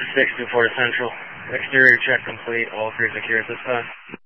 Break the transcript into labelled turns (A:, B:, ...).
A: 624 to Central. Exterior check complete. All crews secure at this time.